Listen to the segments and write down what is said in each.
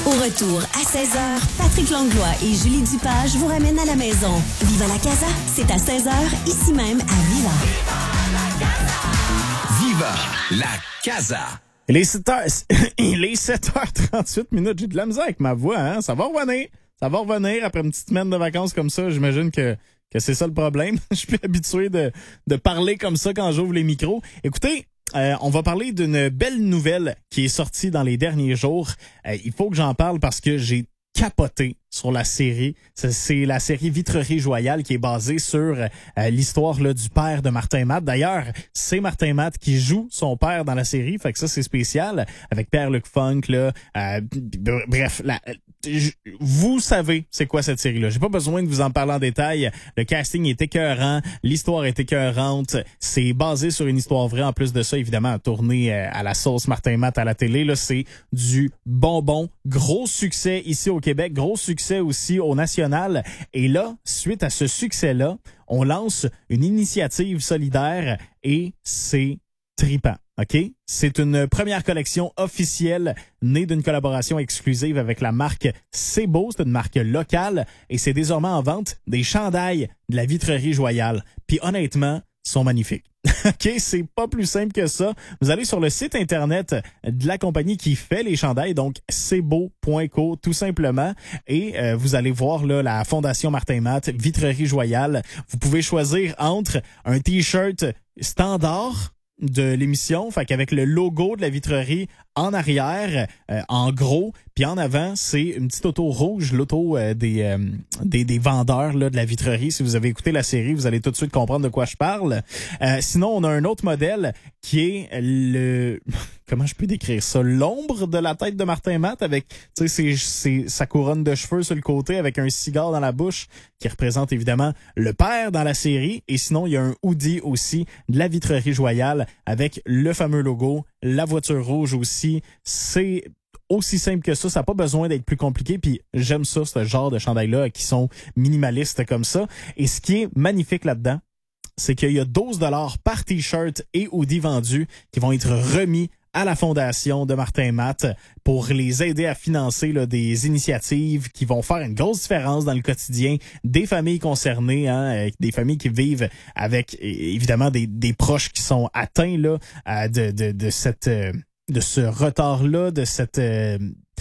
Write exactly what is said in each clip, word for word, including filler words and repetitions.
Au retour, à seize heures, Patrick Langlois et Julie Dupage vous ramènent à la maison. Viva la Casa, c'est à seize heures, ici même à Viva. Viva la Casa. Il est sept heures, il est sept heures trente-huit minutes. J'ai de la misère avec ma voix, hein? Ça va revenir. Ça va revenir après une petite semaine de vacances comme ça. J'imagine que, que c'est ça le problème. Je suis habitué de, de parler comme ça quand j'ouvre les micros. Écoutez, euh, on va parler d'une belle nouvelle qui est sortie dans les derniers jours. Euh, il faut que j'en parle parce que j'ai capoté sur la série. C'est, c'est la série Vitrerie Joyale qui est basée sur euh, l'histoire là, du père de Martin Matt. D'ailleurs, c'est Martin Matt qui joue son père dans la série. Fait que ça, c'est spécial. Avec Pierre-Luc Funk, là. Euh, bref, la, je, vous savez c'est quoi cette série-là. J'ai pas besoin de vous en parler en détail. Le casting est écœurant. L'histoire est écœurante. C'est basé sur une histoire vraie. En plus de ça, évidemment, tourné euh, à la sauce Martin Matt à la télé. Là, c'est du bonbon. Gros succès ici au Québec. Gros succès aussi au national. Et là, suite à ce succès-là, on lance une initiative solidaire et c'est trippant. OK? C'est une première collection officielle née d'une collaboration exclusive avec la marque C'est Beau. C'est une marque locale et c'est désormais en vente des chandails de la Vitrerie Joyale. Puis honnêtement, sont magnifiques. OK, c'est pas plus simple que ça. Vous allez sur le site internet de la compagnie qui fait les chandails, donc c'est beau point co tout simplement, et euh, vous allez voir là la Fondation Martin Matt, Vitrerie Joyale. Vous pouvez choisir entre un t-shirt standard de l'émission, fait qu'avec le logo de la vitrerie en arrière, euh, en gros, puis en avant, c'est une petite auto rouge, l'auto euh, des, euh, des des vendeurs là de la vitrerie. Si vous avez écouté la série, vous allez tout de suite comprendre de quoi je parle. Euh, sinon, on a un autre modèle qui est le... Comment je peux décrire ça? L'ombre de la tête de Martin Matt avec, tu sais, c'est, c'est sa couronne de cheveux sur le côté avec un cigare dans la bouche qui représente évidemment le père dans la série. Et sinon, il y a un hoodie aussi de la Vitrerie Joyale avec le fameux logo, la voiture rouge aussi. C'est aussi simple que ça, ça n'a pas besoin d'être plus compliqué, puis j'aime ça, ce genre de chandails-là qui sont minimalistes comme ça. Et ce qui est magnifique là-dedans, c'est qu'il y a douze dollars par t-shirt et hoodie vendus qui vont être remis à la Fondation de Martin Matt pour les aider à financer là, des initiatives qui vont faire une grosse différence dans le quotidien des familles concernées, hein, des familles qui vivent avec évidemment des, des proches qui sont atteints là, de, de, de cette... de ce retard-là, de cette euh,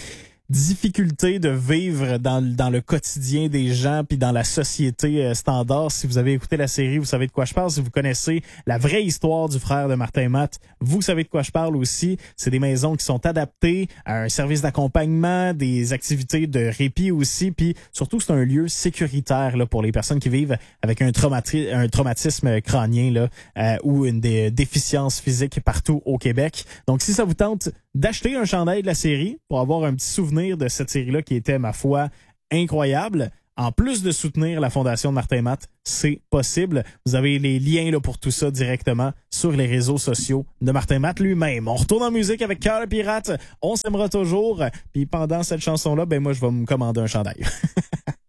difficulté de vivre dans, dans le quotidien des gens puis dans la société euh, standard. Si vous avez écouté la série, vous savez de quoi je parle. Si vous connaissez la vraie histoire du frère de Martin Matt, vous savez de quoi je parle aussi. C'est des maisons qui sont adaptées à un service d'accompagnement, des activités de répit aussi, puis surtout c'est un lieu sécuritaire là, pour les personnes qui vivent avec un, traumati- un traumatisme crânien là, euh, ou une des déficiences physiques partout au Québec. Donc si ça vous tente d'acheter un chandail de la série pour avoir un petit souvenir de cette série-là qui était, ma foi, incroyable. En plus de soutenir la Fondation de Martin Matt, c'est possible. Vous avez les liens là, pour tout ça directement sur les réseaux sociaux de Martin Matt lui-même. On retourne en musique avec Cœur de Pirate. On s'aimera toujours. Puis pendant cette chanson-là, ben moi, je vais me commander un chandail.